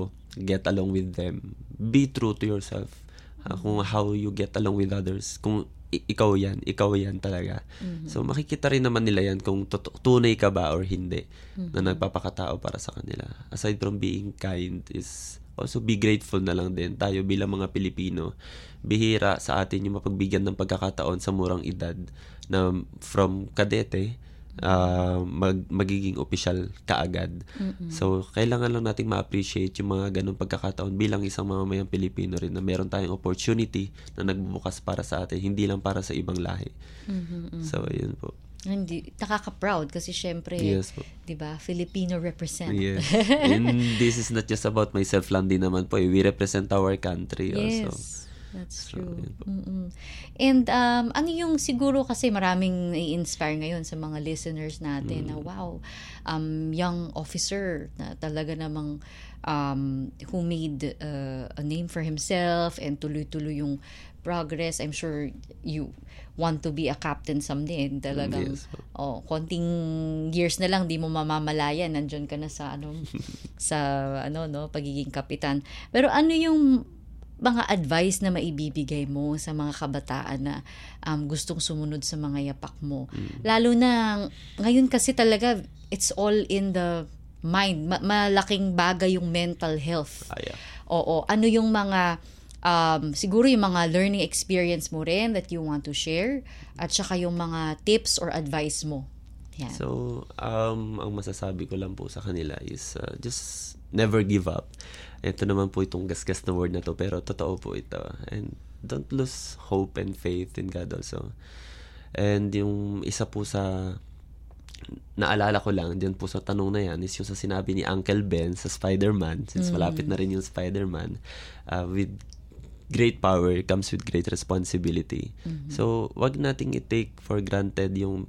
get along with them. Be true to yourself. Uh, kung how you get along with others. Kung i- ikaw yan, ikaw yan talaga. Mm-hmm. So, makikita rin naman nila yan kung tut- tunay ka ba or hindi mm-hmm. na nagpapakatao para sa kanila. Aside from being kind is also be grateful na lang din. Tayo bilang mga Pilipino, bihira sa atin yung mapagbigyan ng pagkakataon sa murang edad na from kadete uh, mag, magiging opisyal kaagad. Mm-hmm. So, kailangan lang nating ma-appreciate yung mga ganong pagkakataon bilang isang mamamayang Pilipino rin na meron tayong opportunity na nagbubukas para sa atin, hindi lang para sa ibang lahi. Mm-hmm. So, ayun po. Hindi, nakaka-proud kasi syempre, yes, 'di ba? Filipino represent. Yes. And this is not just about myself lang din naman po. We represent our country yes, also. That's true. So, and um ano yung siguro kasi maraming i-inspire ngayon sa mga listeners natin mm. na wow, um young officer na talaga namang um who made uh, a name for himself and tuloy-tuloy yung progress. I'm sure you want to be a captain someday. Talagang, yes. oh, konting years na lang, di mo mamamalayan. Nandiyan ka na sa, ano, sa, ano, no, pagiging kapitan. Pero ano yung mga advice na maibibigay mo sa mga kabataan na um, gustong sumunod sa mga yapak mo? Mm. Lalo na, ngayon kasi talaga, it's all in the mind. Ma- malaking bagay yung mental health. Ah, yeah. Oo. Ano yung mga Um, siguro yung mga learning experience mo rin that you want to share at saka yung mga tips or advice mo. Yan. So, um, ang masasabi ko lang po sa kanila is uh, just never give up. Ito naman po itong gasgas na word na to pero totoo po ito. And don't lose hope and faith in God also. And yung isa po sa naalala ko lang dyan po sa tanong na yan is yung sa sinabi ni Uncle Ben sa Spider-Man, since mm. malapit na rin yung Spider-Man, uh, with great power comes with great responsibility. Mm-hmm. So, wag nating i-take for granted yung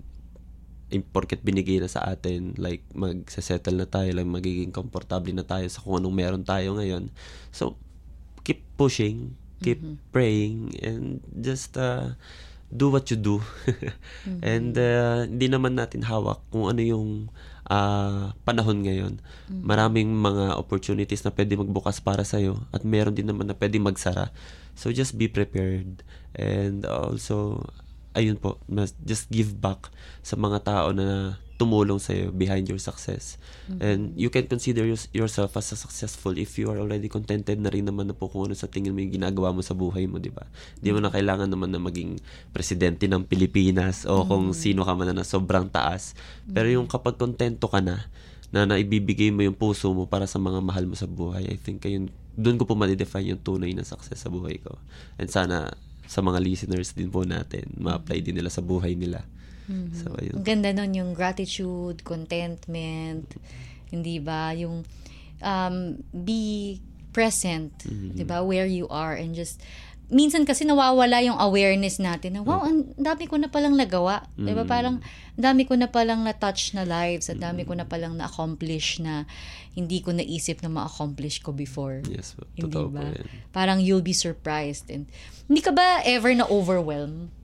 porket binigay na sa atin, like mag-settle na tayo, like magiging komportable na tayo sa kung anong meron tayo ngayon. So, keep pushing, keep mm-hmm. praying, and just uh, do what you do. mm-hmm. And uh, hindi naman natin hawak kung ano yung uh, panahon ngayon. Mm-hmm. Maraming mga opportunities na pwede magbukas para sa'yo at meron din naman na pwede magsara. So just be prepared. And also, ayun po, just give back sa mga tao na tumulong sa'yo behind your success. Mm-hmm. And you can consider your- yourself as a successful if you are already contented na rin naman na po kung ano sa tingin mo yung ginagawa mo sa buhay mo, di ba? Di mo na kailangan naman na maging presidente ng Pilipinas o kung mm-hmm. sino ka man na sobrang taas. Pero yung kapag kontento ka na, na naibibigay mo yung puso mo para sa mga mahal mo sa buhay, I think ayun, doon ko po ma-define yung tunay na success sa buhay ko. And sana sa mga listeners din po natin, ma-apply din nila sa buhay nila. Mm-hmm. So, ayun. Ang ganda nun yung gratitude, contentment, hindi ba? Yung um, be present, mm-hmm. di ba? Where you are and just, minsan kasi nawawala yung awareness natin na, wow, ang dami ko na palang nagawa. Mm-hmm. Di ba? Parang, dami ko na palang na-touch na lives at dami ko na palang na-accomplish na hindi ko naisip na ma-accomplish ko before. Yes, po. Hindi Totoo ba? po yan. Parang you'll be surprised. And hindi ka ba ever na-overwhelm?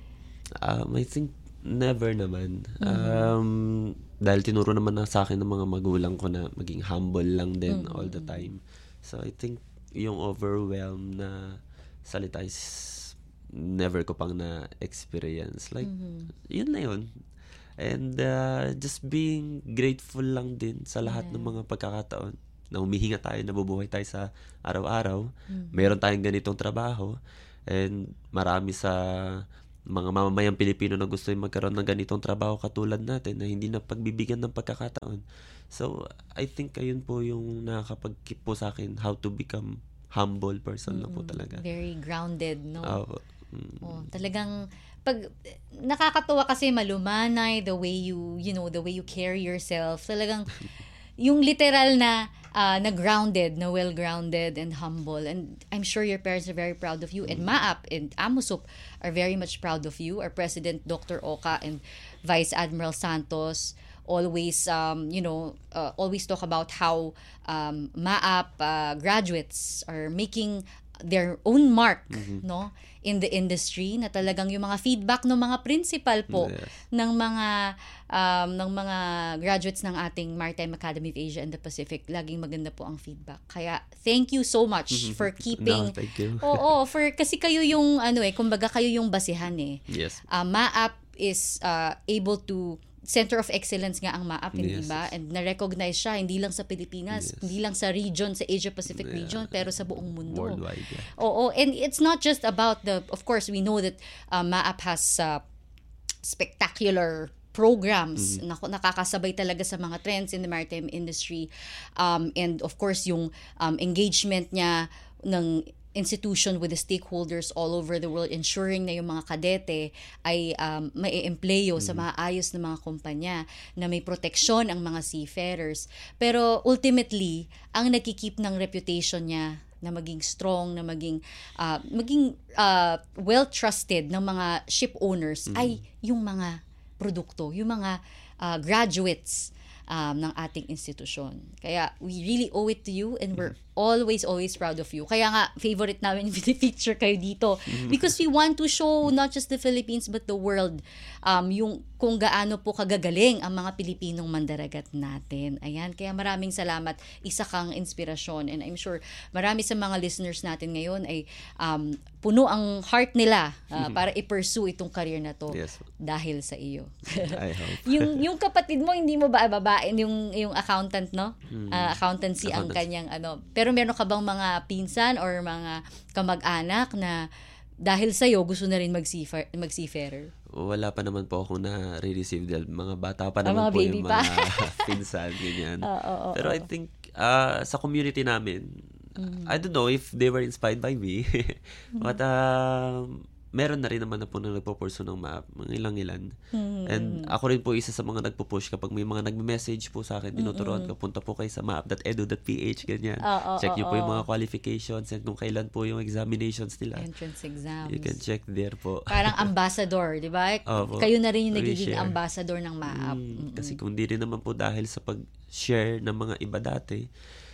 Um, I think never naman. Mm-hmm. Um, dahil tinuro naman na sa akin ng mga magulang ko na maging humble lang din mm-hmm. all the time. So I think yung overwhelm na salita is never ko pang na-experience. Like, Mhm. yun na yun. And uh, just being grateful lang din sa lahat ng Yeah. mga pagkakataon na humihinga tayo, nabubuhay tayo sa araw-araw. Mhm. Meron tayong ganitong trabaho. And marami sa mga mamamayang Pilipino na gusto yung magkaroon ng ganitong trabaho katulad natin na hindi na pagbibigyan ng pagkakataon. So, I think ayun po yung nakakapag-keep po sa akin how to become humble person lang po Mm-mm. talaga. Very grounded, no? Opo. Mm. Oh, talagang pag nakakatuwa kasi malumanay the way you, you know, the way you carry yourself. Talagang yung literal na uh, na grounded, na well-grounded and humble. And I'm sure your parents are very proud of you. And Maap and Amusup are very much proud of you. Our President Doctor Oka and Vice Admiral Santos always, um, you know, uh, always talk about how um, Maap uh, graduates are making their own mark, Mhm. no, in the industry, na talagang yung mga feedback ng mga principal po Yes. ng mga um, ng mga graduates ng ating Maritime Academy of Asia and the Pacific, laging maganda po ang feedback. Kaya thank you so much Mhm. for keeping No, thank you. Oo, for kasi kayo yung ano eh, kumbaga kayo yung basihan eh. Yes. Uh, Maap is uh, able to Center of Excellence nga ang Maap, hindi Yes. ba? And na-recognize siya hindi lang sa Pilipinas, Yes. hindi lang sa region, sa Asia Pacific Yeah. region, pero sa buong mundo. Worldwide, yeah. Oo, and it's not just about the, of course, we know that uh, Maap has uh, spectacular programs Mhm. na nakakasabay talaga sa mga trends in the maritime industry. Um, and of course, yung um, engagement niya ng institution with the stakeholders all over the world, ensuring na yung mga kadete ay um, mai-empleyo sa maayos na mga kumpanya, na may proteksyon ang mga seafarers. Pero ultimately, ang nagkikeep ng reputation niya na maging strong, na maging uh, maging uh, well-trusted ng mga ship owners Mhm. ay yung mga produkto, yung mga uh, graduates um, ng ating institusyon. Kaya we really owe it to you and we're always, always proud of you. Kaya nga, favorite namin yung feature kayo dito. Because we want to show not just the Philippines but the world um, yung kung gaano po kagagaling ang mga Pilipinong mandaragat natin. Ayan, kaya maraming salamat. Isa kang inspirasyon. And I'm sure marami sa mga listeners natin ngayon ay um, puno ang heart nila uh, para i-pursue itong career na to Yes. dahil sa iyo. I hope. yung yung kapatid mo hindi mo ba babae yung yung accountant, no? Hmm. Ah, accountancy ang Accountancy. kanyang ano. Pero meron ka bang mga pinsan or mga kamag-anak na dahil sa iyo gusto na rin mag-seafarer, mag-seafarer? Wala pa naman po akong na-receive dahil mga bata pa Ah, naman mga po baby yung pa. mga pinsan, ganyan. Oo, oo, Pero I oo. think uh, sa community namin, Mhm. I don't know if they were inspired by me. But um, meron na rin naman na po na nagpo-pursue ng map, mga ilang-ilan. Mhm. And ako rin po isa sa mga nagpo-push kapag may mga nagme-message po sa akin, tinuturuan Mhm. ko, punta po kayo sa map dot edu dot p h, ganyan. Oo, Check niyo po yung oo. mga qualifications and kung kailan po yung examinations nila. Entrance exams. You can check there po. Parang ambassador, di ba? Opo. Kayo na rin yung nagiging Re-share. ambassador ng Maap. Mm, kasi kung di rin naman po dahil sa pag-share ng mga iba dati,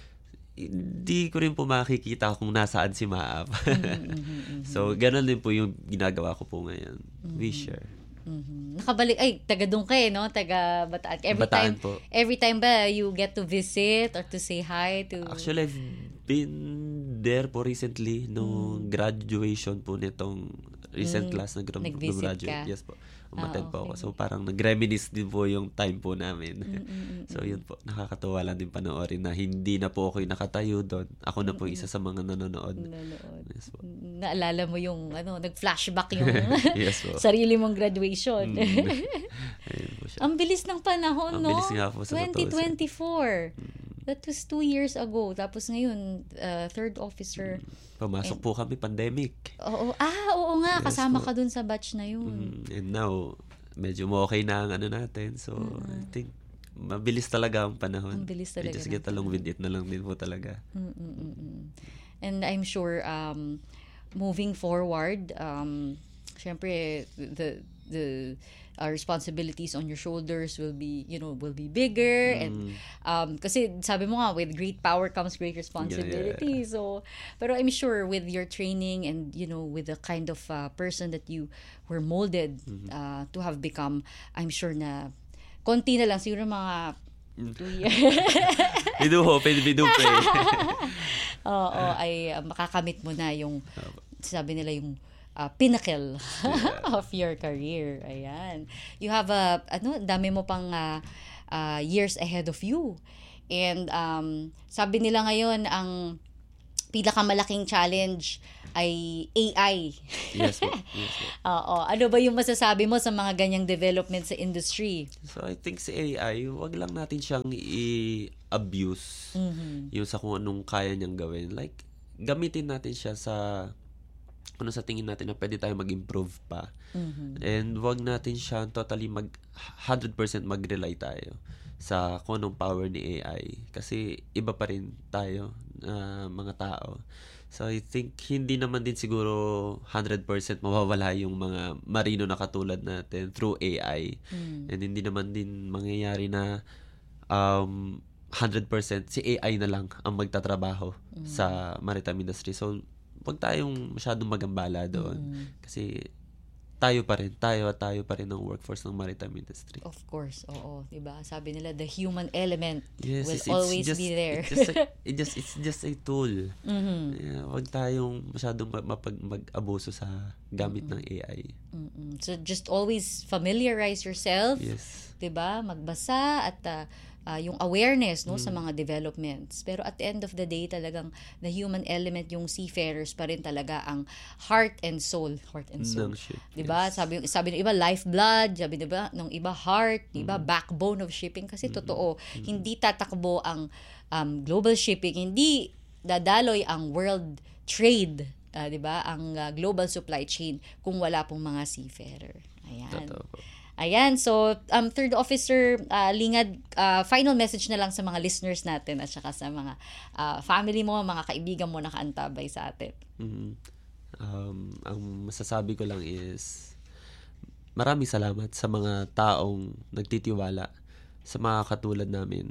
hindi ko rin po makikita kung nasaan si Maap. So, ganun din po yung ginagawa ko po ngayon. We share. Mhm. Nakabalik, ay, taga doon ka eh, no? Taga Bataan. Every Bataan time, po. every time ba you get to visit or to say hi to... Actually, I've been there po recently nung graduation po nitong recent Mm. class na gra- Nag-visit graduate. ka? Yes po. Umattend Ah, po ako. okay. So, parang nag-reminisce din po yung time po namin. Mm, mm, mm, So, yun po. Nakakatuwa lang din panoorin na hindi na po ako yung nakatayo doon. Ako na po isa sa mga nanonood. Nanonood. Yes po. Naalala mo yung, ano, nag-flashback yung Yes po. sarili mong graduation. Mm. Ayun po siya. Ang bilis ng panahon, Ang no? bilis nga po sa totoo. twenty twenty-four. That was two years ago. Tapos ngayon, uh, third officer. Pumasok po kami pandemic. Oo. Ah, oo nga. Yes Kasama po. ka dun sa batch na yun. Mm, and now, medyo mo okay na ang ano natin. So, I think, mabilis talaga ang panahon. Ang bilis I talaga just ng get along with it na lang din po talaga. Mm-mm-mm. And I'm sure, um, moving forward, um, syempre, the, the, uh, responsibilities on your shoulders will be, you know, will be bigger. And, um, kasi sabi mo nga, with great power comes great responsibility. Yeah, yeah. So, pero I'm sure with your training and, you know, with the kind of uh, person that you were molded uh, to have become, I'm sure na konti na lang, siguro mga Two years. We do hope and we do pray. Oo, ay uh, makakamit mo na yung, sabi nila yung uh, pinnacle yeah. of your career. Ayan. You have a, ano, dami mo pang uh, uh, years ahead of you. And um, sabi nila ngayon, ang pinakamalaking challenge ay A I. Yes, po. Yes, po. Oo. Ano ba yung masasabi mo sa mga ganyang development sa industry? So, I think sa A I, wag lang natin siyang i-abuse mm-hmm. yung sa kung anong kaya niyang gawin. Like, gamitin natin siya sa ano sa tingin natin na pwede tayo mag-improve pa. Mm-hmm. And wag natin siya totally mag one hundred percent mag-rely tayo sa kung anong power ni A I. Kasi iba pa rin tayo na uh, mga tao. So I think hindi naman din siguro one hundred percent mawawala yung mga marino na katulad natin through A I. Mm. And hindi naman din mangyayari na um, one hundred percent si A I na lang ang magtatrabaho mm. sa maritime industry. So wag tayong masyadong magambala doon. Mm. Kasi tayo pa rin, tayo at tayo pa rin ang workforce ng maritime industry. Of course, oo, 'di ba? Sabi nila the human element yes, will it's, always it's just, be there. It's just, a, it just it's just a tool. Mm-hmm. Yeah, wag tayong masyadong mapag mag-abuso sa gamit mm-hmm. ng A I. Mm-hmm. So just always familiarize yourself. Yes. 'Di ba? Magbasa at uh, uh, yung awareness no mm. sa mga developments. Pero at the end of the day talagang the human element yung seafarers pa rin talaga ang heart and soul, heart and soul. 'Di ba? Yes. Sabi yung sabi ng iba lifeblood, sabi 'di ba? Nung iba heart, 'di ba? Mm. Backbone of shipping kasi mm. totoo. Mm. Hindi tatakbo ang um, global shipping, hindi dadaloy ang world trade, uh, 'di ba? Ang uh, global supply chain kung wala pong mga seafarer. Ayan. Totoo. Ayan, so um, Third Officer uh, Lingad, uh, final message na lang sa mga listeners natin at saka sa mga uh, family mo, mga kaibigan mo na nakaantabay sa atin. Mm-hmm. Um, ang masasabi ko lang is maraming salamat sa mga taong nagtitiwala sa mga katulad namin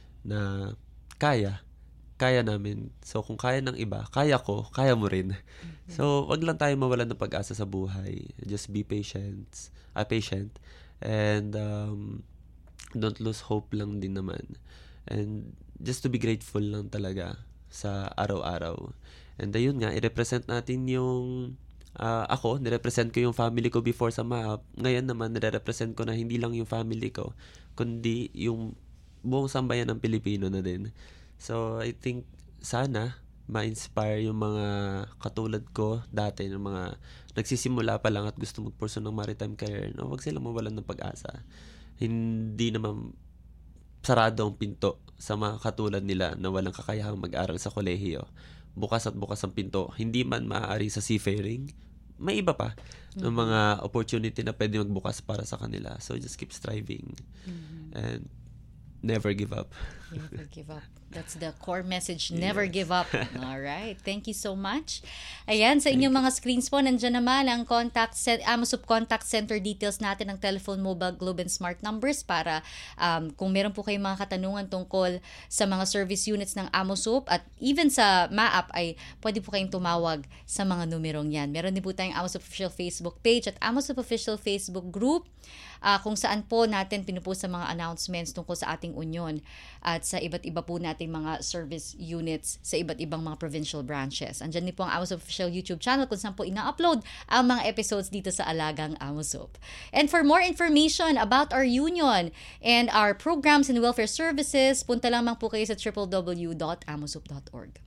na kaya, kaya namin. So kung kaya ng iba, kaya ko, kaya mo rin. Mm-hmm. So wag lang tayo mawalan ng pag-asa sa buhay. Just be patient. Uh, patient and um, don't lose hope lang din naman, and just to be grateful lang talaga sa araw-araw. And ayun nga, i-represent natin yung uh, ako, nirepresent ko yung family ko before sa M A A P. Ngayon naman, nire-represent ko na hindi lang yung family ko, kundi yung buong sambayan ng Pilipino na din. So I think sana ma-inspire yung mga katulad ko dati, ng mga nagsisimula pa lang at gusto mag-pursue ng maritime career. No, wag silang mawalan ng pag-asa. Hindi naman sarado ang pinto sa mga katulad nila na walang kakayahang mag-aral sa kolehiyo. Bukas at bukas ang pinto. Hindi man maaari sa seafaring, may iba pa mm-hmm. ng mga opportunity na pwede magbukas para sa kanila. So just keep striving mm-hmm. and never give up. Never give up. That's the core message. Never yes. give up. All right. Thank you so much. Ayan, sa inyong mga screens po, nandiyan naman ang contact set, AMOSUP contact center details natin ng telephone, mobile, globe, and smart numbers para um, kung meron po kayong mga katanungan tungkol sa mga service units ng AMOSUP at even sa M A A P ay pwede po kayong tumawag sa mga numerong yan. Meron din po tayong AMOSUP official Facebook page at AMOSUP official Facebook group uh, kung saan po natin pinupost sa mga announcements tungkol sa ating union at sa iba't iba po nating mga service units sa iba't ibang mga provincial branches. Andyan din po ang AMOSUP official YouTube channel kung saan po ina-upload ang mga episodes dito sa Alagang AMOSUP. And for more information about our union and our programs and welfare services, punta lamang po kayo sa w w w dot amosup dot org.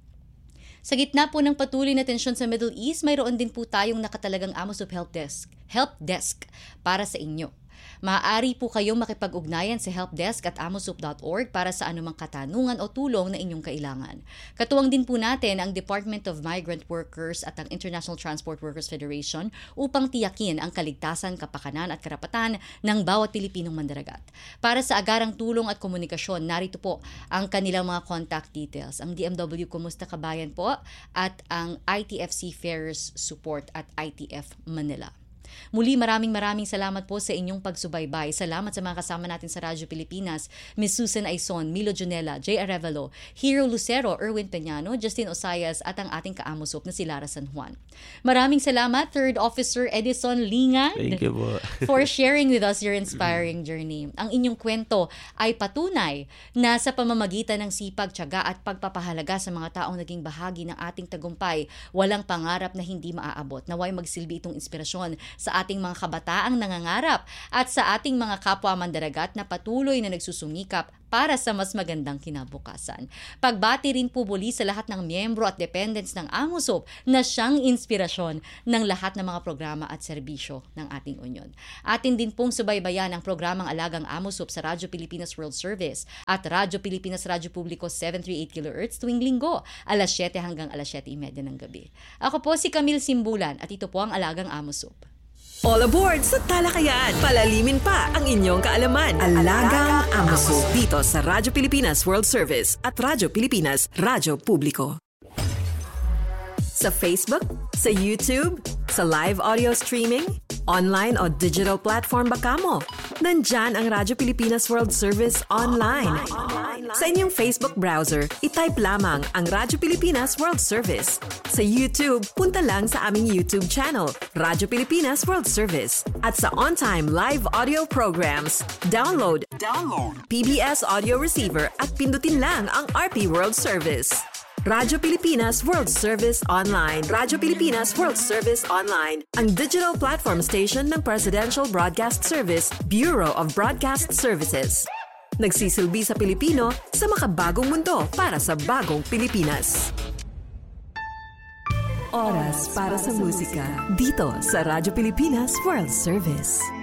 Sa gitna po ng patuloy na tensyon sa Middle East, mayroon din po tayong nakatalagang AMOSUP Help Desk, Help Desk para sa inyo. Maaari po kayong makipag-ugnayan sa helpdesk at amosup dot org para sa anumang katanungan o tulong na inyong kailangan. Katuwang din po natin ang Department of Migrant Workers at ang International Transport Workers Federation upang tiyakin ang kaligtasan, kapakanan at karapatan ng bawat Pilipinong mandaragat. Para sa agarang tulong at komunikasyon, narito po ang kanilang mga contact details. Ang D M W Kumusta Kabayan po at ang I T F Seafarers Support at I T F Manila. Muli maraming maraming salamat po sa inyong pagsubaybay. Salamat sa mga kasama natin sa Radyo Pilipinas, Miss Susan Aison, Milo Junela, J. Arevalo, Hero Lucero, Erwin Peñano, Justin Osayas at ang ating kaamusop na si Lara San Juan. Maraming salamat Third Officer Edison Lingad. Thank you po. For sharing with us your inspiring journey. Ang inyong kwento ay patunay na sa pamamagitan ng sipag, tiyaga at pagpapahalaga sa mga taong naging bahagi ng ating tagumpay, walang pangarap na hindi maaabot. Naway magsilbi itong inspirasyon sa ating mga kabataang nangangarap at sa ating mga kapwa mandaragat na patuloy na nagsusumikap para sa mas magandang kinabukasan. Pagbati rin po muli sa lahat ng miyembro at dependents ng AMOSOP na siyang inspirasyon ng lahat ng mga programa at serbisyo ng ating union. Atin din pong subaybayan ang programang Alagang AMOSOP sa Radyo Pilipinas World Service at Radyo Pilipinas Radyo Publiko seven thirty-eight kilohertz tuwing linggo, alas siyete hanggang alas siyete thirty ng gabi. Ako po si Camille Simbulan at ito po ang Alagang AMOSOP. All aboard sa talakayan. Palalimin pa ang inyong kaalaman. Alagang AMOSOP dito sa Radyo Pilipinas World Service at Radyo Pilipinas Radyo Publiko. Sa Facebook, sa YouTube, sa live audio streaming, online o digital platform ba kamo? Nandyan ang Radyo Pilipinas World Service online. Sa inyong Facebook browser, itype lamang ang Radyo Pilipinas World Service. Sa YouTube, punta lang sa aming YouTube channel, Radyo Pilipinas World Service. At sa on-time live audio programs, download, download P B S Audio Receiver at pindutin lang ang R P World Service. Radyo Pilipinas World Service Online. Radyo Pilipinas World Service Online, ang digital platform station ng Presidential Broadcast Service, Bureau of Broadcast Services. Nagsisilbi sa Pilipino sa makabagong mundo para sa bagong Pilipinas. Oras para sa musika dito sa Radyo Pilipinas World Service.